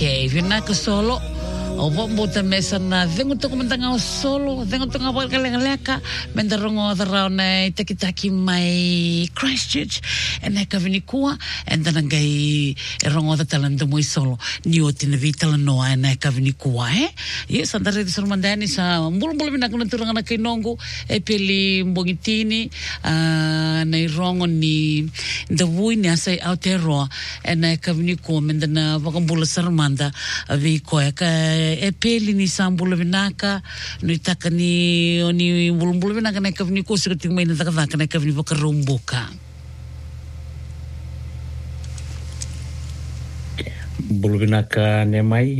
Okay, vinaka solo. O bota mesa na vengo to kumandanga o solo, vengo to nga leka mendarongo darao na taki mai Christchurch and na kavinikua and then ngai rongo da talando mo solo ni o tina vitala noa na kavinikua yes andare di sormandani sa mbulu vinaka na turanga na kinongo e peli mbongitini na rongo ni the vui ni asai Aotearoa and na kavinikua mendana wakambula sarmanda vi koe ka e peli ni sambula vinaka no itaka ni mbulu vinaka na kavini ko sika tingmai na takavaka na kavini vakarumbuka mbulu vinaka ne mai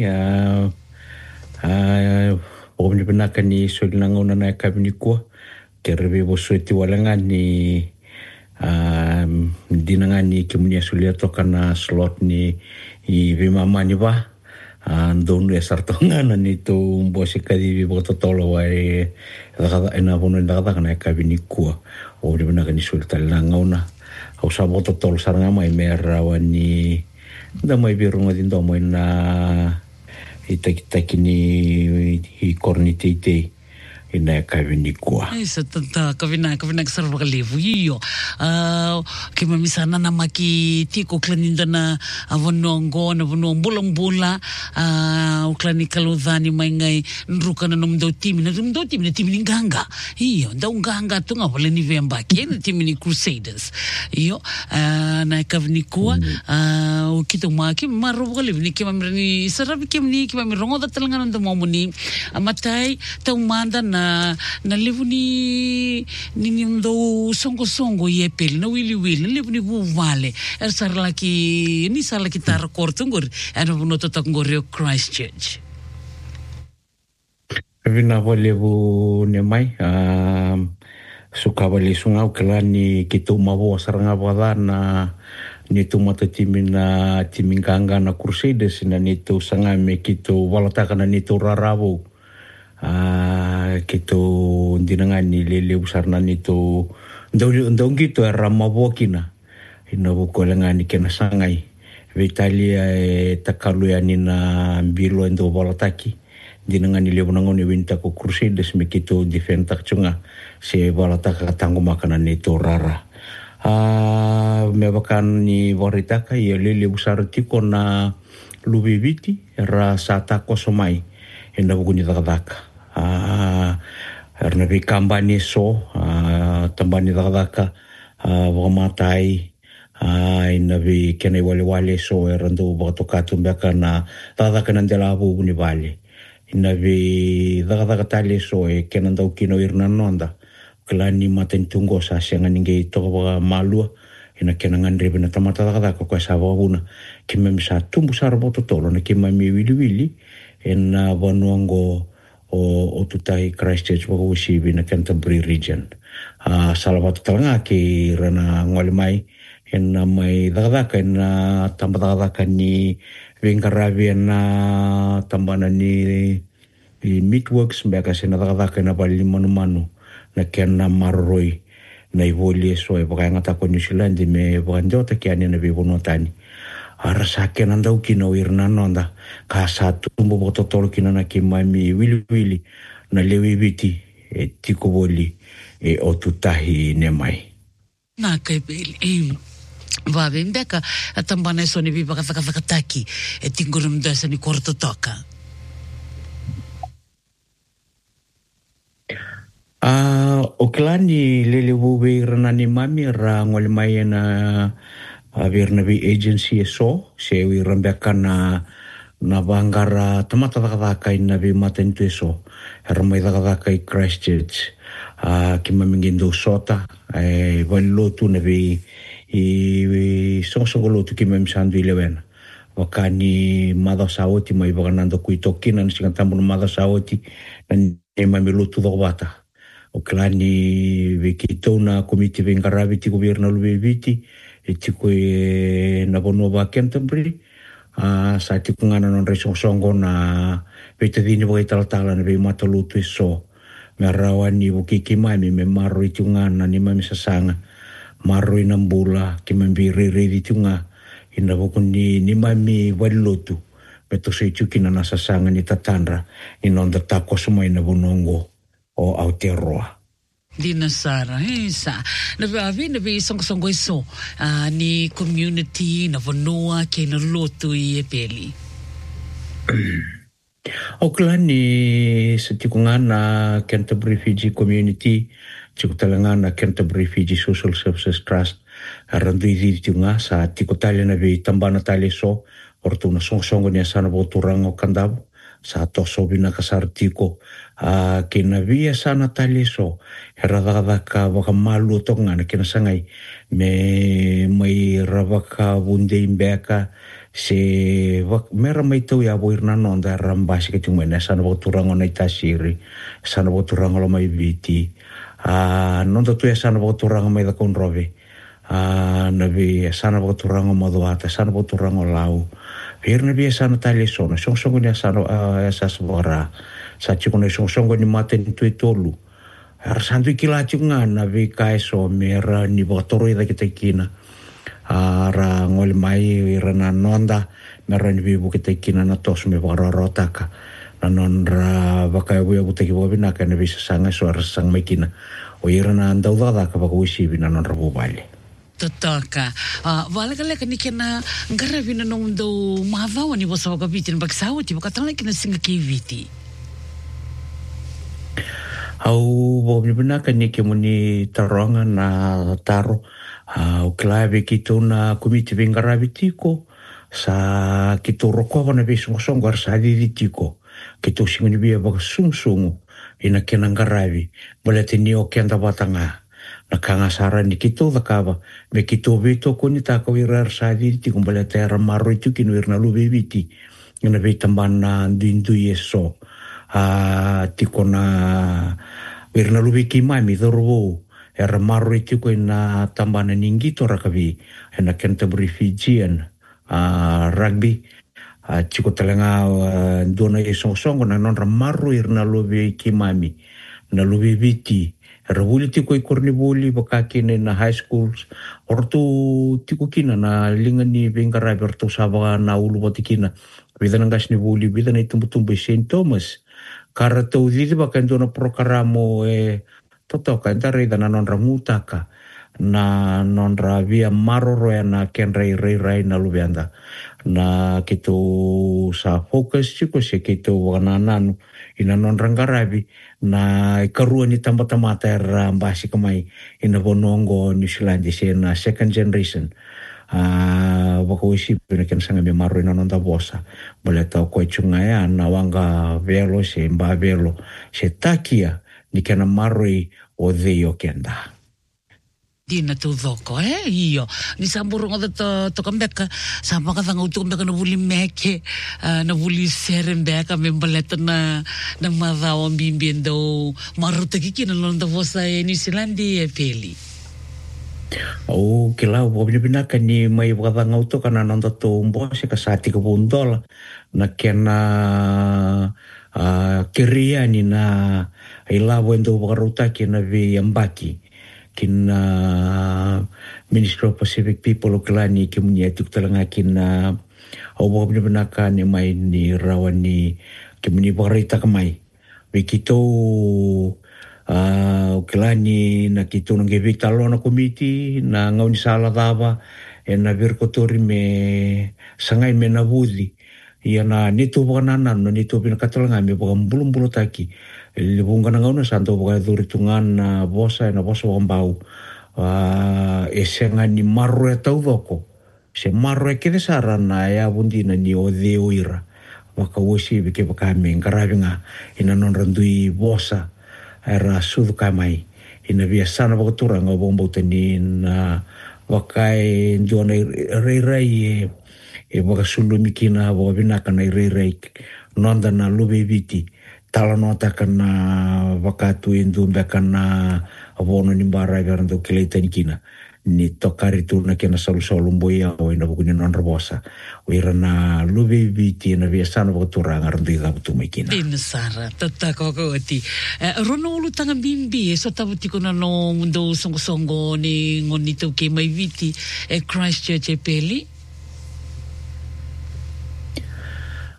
mbulu vinaka ni solinanga una na kavini ko kerebe bo sueti walanga ni dinanga ni kimunia sulia toka na slot ni I vimamani ba ndonu e sartonga na ni to mbosi kadi boto tolo wa e na bono ndaka na kabini kua o de na ni sulta la ngauna o sa boto tolo saranga mai mera wa ni da mai birunga din do mo na itaki ni I kornitite ina kabini kua isa tata kavina sarva kalevu iyo kima misana na maki tiko klaninda na avonongo na vonombula uklani kaludhani mai ngai nruka na nomdo timi na timi ni nganga iyo nda nganga tunga vale ni vemba kene timi ni Crusaders iyo na kavini kua ukito maki maru kalevu ni kima mirani sarabi kima mirongo da talanga nda momuni amatai taumanda na levu ni ndo songo ye peli na wili levu ni vuvale ni sarlaki tara korto ngori ana vuno tota ngori o Christchurch vina levu ne mai suka vale sunga ukela ni kitu mavo saranga wala na ni tu mata timinganga na Crusaders na ni tu sanga me kitu walataka na ni tu raravo kito ndinanga ni lele usarna nito ndongi to ramavokina ina bukolanga ni kena sangai vitalia takalu ya nina bilo ndo balataki ndinanga ni lebonango ni winta ko Crusaders me kito defenda chunga se balataka tango makana nito rara me bakan ni waritaka ye lele usartiko na lubiviti ra sata kosomai ina buguni dakadaka erna vi kambani so tambani dakadaka wamatai ina vi kene wale so erando bakatokatu mbaka na dakadaka nandela abu ni vale ina vi dakadaka tale so kena ndau kino irna nonda klani matentungo sa senga ninge to malua ina kena ngandre bina tamata dakadaka kwa sababuna kimemsa tumbu sarboto tolo na kimami wili ena vanuango o tutai Christchurch wako usibi na Canterbury region. Salawatu talanga ki rana ngwali mai ena mai dakadaka ena tamba dakadaka ni Vingaravi ena tambana ni Meatworks mbeka sena dakadaka ena bali manu na kena marroi na ivoli eso e baka ngata ko New Zealand me bandota ki ane na bibonotani. Arasa kena ndau kina wirna nonda ka satu mbo totolo kina na kimami wili na lewi biti e tiko boli e otutahi ne mai na kai beli va vendeka atambana so ni biba kataki e tingurum dasa ni korto toka o klani lele wuwe rana ni mami ra ngol mai na Virnavi agency so se wi rambeka na bangara tamata dakadaka ina vi matentu so hermai dakadaka I Christchurch kimamingendo sota valotu na vi songolotu kimamsandu ilewena wakani mother saoti mai vaganando kuitokina nsikantambo na mother saoti na mamilotu dokbata oklani vikitona komiti vingaravi ti governo luveviti tiko na bonova Canterbury sa tiko ngana non resong-songo na vetadini boy talatala na be mataluto so merawan ni bukikimami me maro ito ngana ni mami sasanga maro inambula kimambiri redi ito nga inabukun ni mami waliloto me to se tukina na sasanga ni tatandra inonda tako sumai na bunongo o Aotearoa. Dina Sara, sa na song iso ni community na vanua ke na lotu I peli. Oklani sa tikungana Canterbury Fiji Community, tikutalangana Canterbury Fiji Social Services Trust, arandui titunga sa tikotali na vi tambana tali so, orto na song niya sana boturang o kandabo, sa toso binakasar tiko, kinavia sana tali so, heradada ka waka malu to nga na kinasangay, may rabaka bunde imbeka, mera may tau ya boir na nonda rambasi ke tumene sana boturango na itasiri sana boturango lo may biti nonda tu ya sana boturango may da konrobe nabi sana boturango maduata sana boturango lau vir nabi sana tali sona song ni sana sa sabora sa chikone song ni maten tu tolu santu kila chunga nabi kaiso mera ni botoro ida kita kina ra ngol mai rana nonda meron bibu kita kina na tos me barorotaka na nonra baka buya butaki bobina kana bisa sanga suara sang mekina o irana ndauda ka baka wisi bina nonra bobale Totoka wala kala kanikena ngara bina nondo mahava ni bosa baka bitin baksawa ti baka tala kina singa kiviti au bobina kanike muni taronga na taro o klave kito na komite vingaravitiko sa kito rokova na besong sa ditiko kito singuni bia baka sungsungu ina kenangaravi bolete ni o kenda batanga na kangasara ni kito dakava me kito vito koni tako irar sa ditiko bolete era maro itu kinu irna lubi viti ina vitamban na dindu yeso tiko na irna lubi kimami dorbo era maro itu ko na tambana ningito rakavi na Canterbury Fijian rugby chiko talanga dona isong na non maro irna lobe kimami na lobe viti rawuli tiko ikornibuli bakakine na high schools orto tiko kina na lingani bengara berto saba na ulu batikina bidan ngas ni buli bidan itumbutumbu St. Thomas karato dili bakan dona programo totoka entare na non ramutaka na non ravia maroro na kenrei rei na lubianda na kito sa focus chiko se kito wanananu ina non rangarabi na karua ni tamata era mbasi kamai ina bonongo New Zealand se na second generation wako isi pina ken sanga me maro ina non da bosa boleta ko chungaya na wanga velo se mba velo se takia ni kena maroi o dheo kenda. Dina tu dhoko, iyo. Ni samburong ada to kambeka, sama ka thanga utu kambeka na vuli meke, na vuli serembeka, membaleta na madhaw ang bimbiendo, marutaki na londa vosa New Zealand peli. Kila wabinabinaka ni may wakadanga utu kana nanda to mbose kasati ka $1 na kena keria ni na ilawo endo wakaruta kina vi ambaki kina Ministry of Pacific People Oklani kimunya tuk talanga kina awo binaka ni mai ni rawani kimuni wakarita kamai wikito Oklani na kito nang evita lo na komiti na ngauni sala dava na virkotori me sangai me na budi ia na nito wakananan na nito pinakatalanga me wakambulum-bulo taki libungan ng una santo baka duritungan na bosa wakambau nga ni marro tau doko se marro kedesara na ya bundi na ni ode oira waka wosi bike baka mengarabi nga ina non randui bosa era sudu kamai ina via sana bakatura nga bombo tenin wakai ndona rei baka sulumikina baka binaka na rei nonda na lube viti talanota kana wakatu indumbe kana abono ni bara garando keleta nikina ni tokari tu na kena solu mboya o ina bukuni non robosa o irana lube viti na via sana bakatura garando ida butu mikina din sara tata ko ti rono ulu tanga bimbi so tabuti ko na no mundo songo ni ngonito ke mai viti Christchurch peli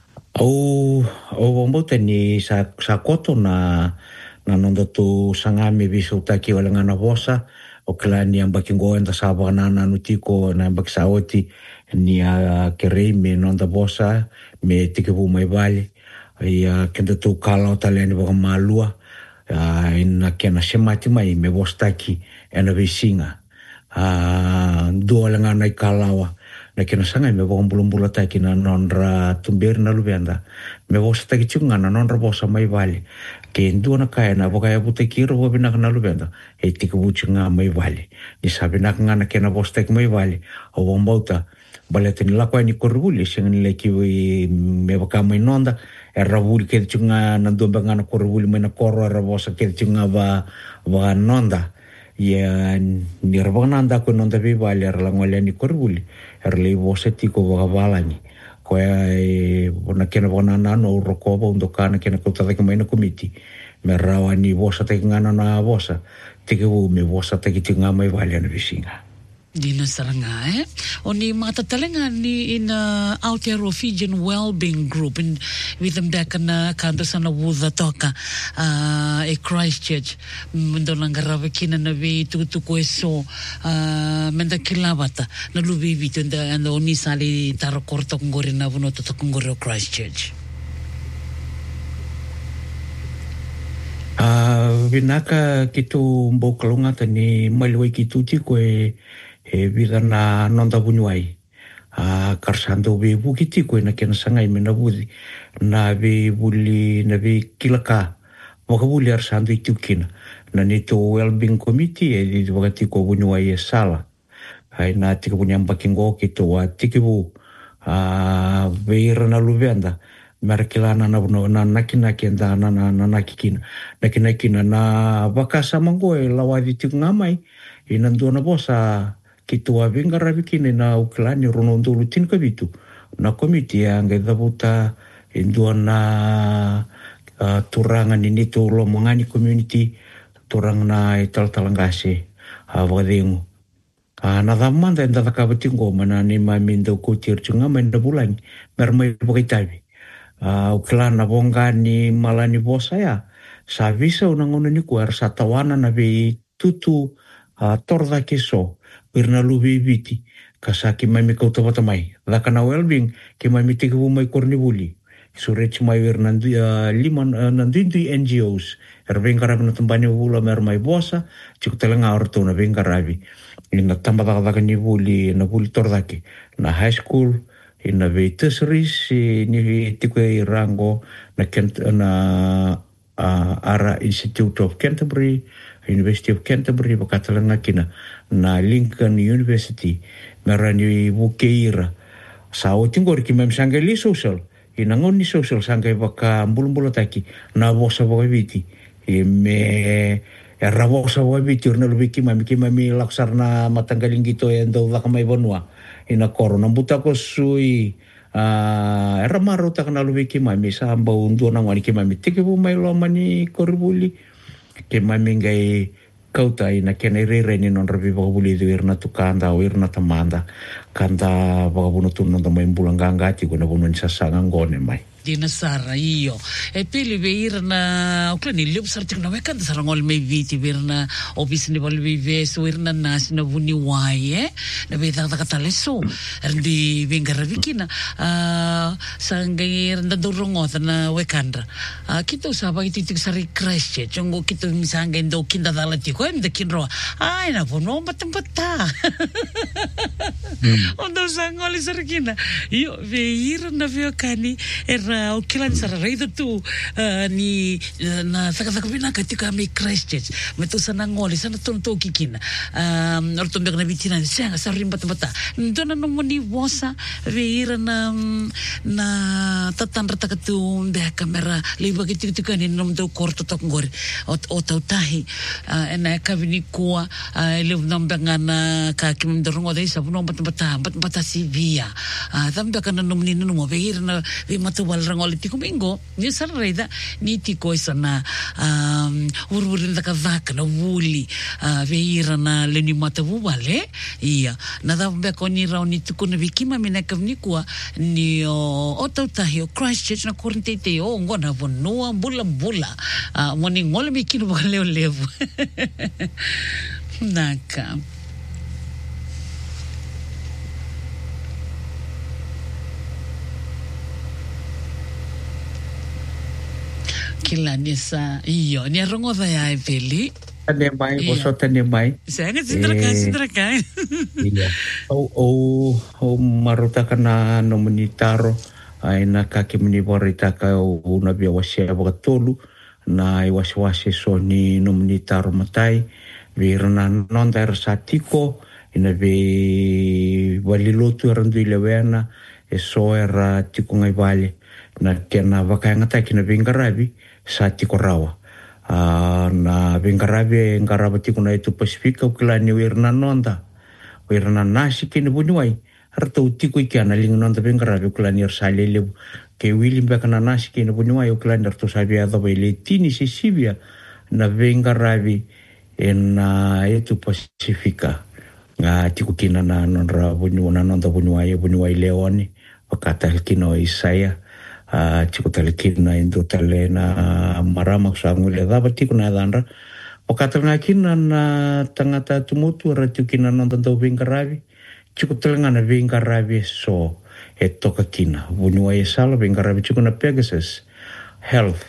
O mbota ni sa koto na nonda tu sangame viso taki wala ngana vosa o klani ambaki ngoenda sa banana nutiko na ambaki saoti ni a kerei me nonda vosa me tikivu mai vale ia kenda tu kala o taleni baka malua ina kena semati mai me vostaki ena visinga dua langa nai kalawa na kena sanga me baka mbula taki na nonra tumberi na lubenda me vostaki chunga na nonra vosa mai vale ke dua na kaya na baka ya buta kira bo bina na lubenda tikivu chunga mai vale ni sabi na ngana kena vostaki mai vale o bombauta balete ni lakwa ni korvuli senga ni leki me baka mai nonda ravuli ke chunga na domba ngana korvuli mai na koro ravosa ke chunga va nonda ia ni ravana ko nonda be vale langole ni korvuli le vosa tiko va valani ko bona kena bona no rokova undo kana kena kota ke mai na komiti me rawani vosa te ngana na vosa tike me vosa te chunga mai vale na visinga Dino saranga o ni matatalenga ni in Aotearoa Fijian Wellbeing Group in with them back na kando sana wudha toka e Christchurch mendo langarawa kina na vi tukutuko eso menda kilawata na lubi vitu anda oni sali taro korto kongori na vuno toto kongori o Christchurch vinaka kitu mbokalunga tani maliwai kitu tiko vida na nonda bunuai karsando be bukiti ko na kena sangai mena budi na be buli na be kilaka wakabuli arsando itukina na nito wellbeing committee di wakati ko bunuai sala ai na tika bunyamba kingo kito wa tikibu beira na luvenda merakilana na nakina kenda na nakikina nakina na bakasa mangoe lawadi tikungamai inandona bosa kitu avinga ravikine na uklani rono ndulu tinka vitu na komiti anga dabuta indua na turanga ni to lo mangani community turang na ital-talangase avadengo na damanda nda kabatingo mana ni mamindo ko tirchunga menda bulan mermai bokitabi uklana bongani malani bosa ya sa visa unangono ni ko arsa tawana na be tutu torda keso irna lubi viti kasaki mai me kauta bata mai laka na wellbeing ke mai me tiku mai kornibuli surech mai irna lima nandindi NGOs ervengarabi na tambani bula mer mai bosa chikutelanga orto na vengarabi ina tambada ni buli na buli tordaki na high school ina ve tertiaries ni tiku rango na Ara Institute of Canterbury University of Canterbury bakatalanga kina na Lincoln University merani bukeira sa otingor ki mem sangeli social inangoni social sangai baka mbulumbulu taki na bosa bogaviti me ravosa bogaviti urna lubiki mami laksarna matanggaling gito endo vakamai bonua ina korona butako sui ramaro tak na lubiki mami sa ambau ndo na ngani ki mami tikibu mai lo mani koribuli ke mami ngai kauta ina kena rere ni non rabi bakabuli du irna tukanda o irna tamanda kanda bakabuno tuno da mai mbulangangati kuna buno nisasanga ngone mai Dina sara iyo pili beir na uklani liup sartik na wekan sarangol mai viti beir na office ni bal vive so irna nas na buni wae na be ta kataleso erdi vengara vikina sangai renda dorongot na wekandra kito saba titik sari Christchurch jongo kito misanga ndo kinda dalati ko em de kinro ai na bono batambata ondo sangoli sarkina iyo beir na vekani o kilan sara reida tu ni na saka bina katika mi Christchurch metu sana ngoli sana tonto kikina orto mbek na bitina senga sarimba bata ndona no moni wosa veira na tatandra takatu mbek kamera liba kitika ni nom do korto tok ngori o tautahi ena kavini kwa le namba ngana ka kim dorongo dei sabuno bata si via tambek na nom ni no veira na vi matu rangoli tiko mingo ni sarreida ni tiko isana ururin da kavaka na wuli veira na leni mata wale ia na da beko ni rauni tiko na vikima mina kavnikua ni o tautahi o Christchurch na korintete o ngona vonua bula moni ngole mikino baka leo levo naka kila nisa iyo ni rongodha ya Eveli tane mai boso tane mai sanga sindraka iya o maruta kana no munitaro ai na kake muni borita ka una bia wasia bogatolu na iwaswase so ni no munitaro matai virna nonda satiko ina ve valilotu randu ilewena e so era tiko ngai vale na kena vakanga ta kina vingarabi satiko rawa na vingarabi ngaraba tiko na itu pasifika ukilani virna nonda virna nasi kini bunuai arto tiko ikiana lingu nonda vingarabi ukilani arsalele ke William bakana nasi kini bunuai ukilani arto sabia da vele tini sisibia na vingarabi na itu pasifika tiko kina na nonra bunuana nonda bunuai leoni wakata kino Isaya tiko talikina indo tale na marama kusangule daba tiko na danra wakata kina na tangata tumutu ratu kina nonda do vingarabi tiko talangana vingarabi so toka kina bunuai sala vingarabi tiko na Pegasus Health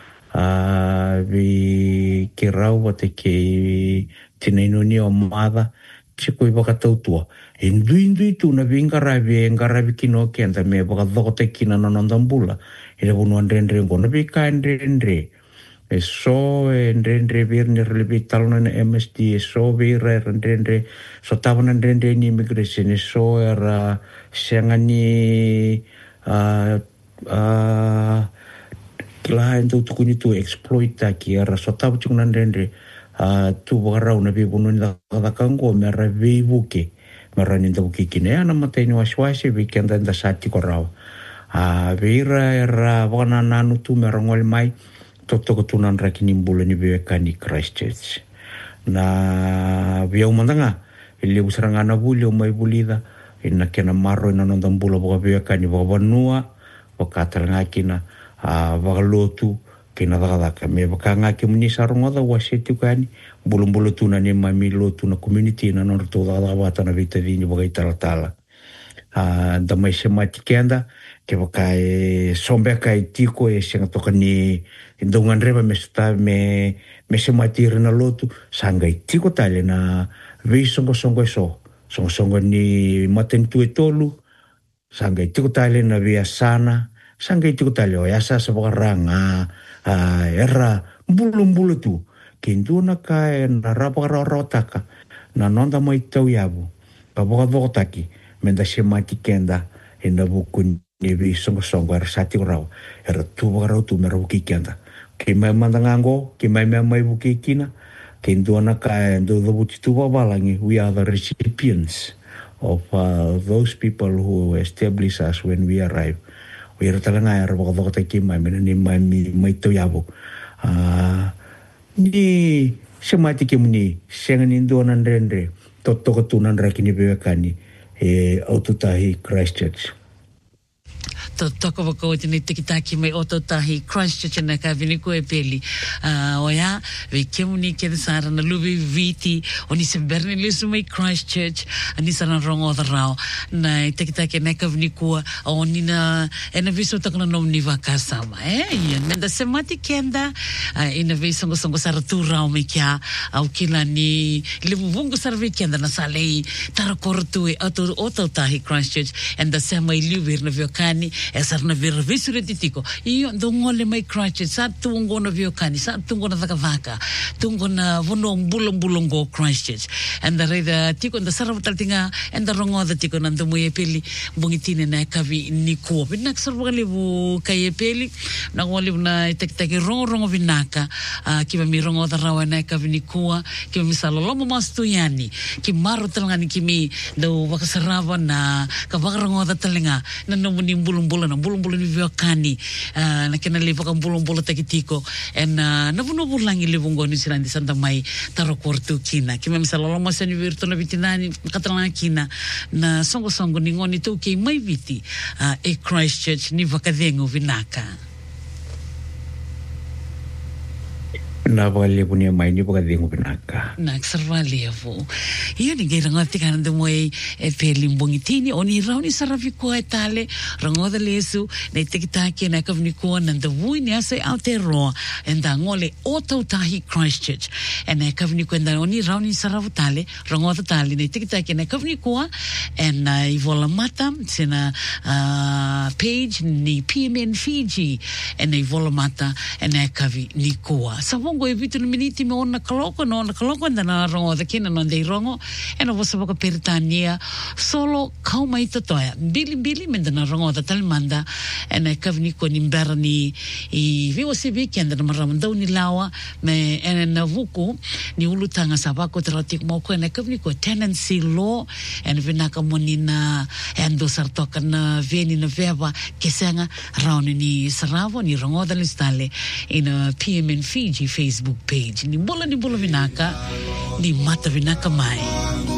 vi kirau wate ke tinainuni o mada chiko ibaka tautua indui tu na vingarabi kino kenda me baka dokote kina nonondambula ina bunu andre ngona bika andre so andre virne relevital na MSD so vira andre so tavan andre ni immigration so era sengani klaen tu kuni tu exploit ki era so tavu chung andre tu barau na bunu na kango mera vivuke mera ni buki kine ana mateni waswase weekend da sati korau vira era wana nanu tu mera ngol mai toto tunan rakini bulan ni bekani Christchurch na via umandanga ile usarangana buli mai bulida ina kena maro ina nondam bula boka bekani boka banua boka talangakina vagalotu kena daka me baka ngaki muni sarongoda waseti kani bulum tuna ni mamilo tuna community na no to da wata na vita dini boga itala da mai semati kenda ke baka sombe kai tiko senga toka ni ndongan reba me semati rena lotu sanga tiko tale na vi songo ni maten tu etolu sanga tiko tale na via sana sanga tiko tale o yasa sa ranga era bulu tu kinduna ka na rotaka na nonda mai tau yabu ka boga dotaki menda semati kenda ina buku ni vi songo era sati rau era tu boga tu mero ki kenda ke mai mandangango ke mai buki kina kinduna ka do buti tu balangi we are the recipients of those people who establish us when we arrive we are talanga era boga dotaki mai tau yabu ni semati kemuni senganin donan rendre totoko tunan rakini bewekani autotahi Christchurch toko bako tini tikitaki mai autotahi Christchurch na ka vini ko Eveli oya ve kemuni ke sara na lubi viti oni se berni lesu mai Christchurch ani sana rongo rao na tikitaki na ka vini ko oni na ena viso takna nom ni vakasama ia nenda semati kenda ina viso songo sara tu rao mai kia au kila ni levu vungo sara kenda na salei tarakortu autotahi Christchurch and the same lubi na viokani esar na vir visure titiko io ndongole mai Christchurch sa tungo na viokani sa tungo na vaka tungo na vono bulongo Christchurch and the reda tiko nda saravutal tinga and the rongo the tiko na ndomu Eveli bongitine na kavi niko binak sarvali bu kai Eveli na ngoli na tek rongo vinaka kiba mi rongo da rawa na kavi niko kiba mi salolomo mastuyani ki maro talangani kimi do vakasarava na kabarongo da talenga na nomu ni bulong bulan ni viokani na kena leva kan bulan takitiko en na vuno langi levungoni sirandi Santa Mai taro kortu kina kima misalo lama sani virtu na vitinani katalanga kina na songo ni ngoni tu ke mai viti e Christchurch ni vakadengo vinaka na levu ni mai ni vakadengo vinaka na serva levu ia ni gira ngati kana de moi e pelimbongi tini oni rauni saraviko e tale rangoda lesu na tikitaki na kavniko na the wui ni ase out there ro and ngole otautahi Christchurch and na kavniko na oni rauni saravutale rangoda tale na tikitaki na kavniko and ivola mata sina page ni PMN Fiji and ivola mata and na kavi nikoa savongo e vitu miniti me ona kaloko na rongo the kina no dei rongo e no vosa boka peritania solo kauma ita toia bili me na rongo da talmanda e na kavni ko nimbera ni I vivo se weekend na maramandau ni lawa me e na vuku ni ulutanga sabako tratik mo ko na kavni ko tenancy law e na vinaka monina e ando sartoka na veni na veva kesenga rauni ni saravo ni rongo da listale in a PMN Fiji Facebook page ni bola vinaka ni mata vinaka mai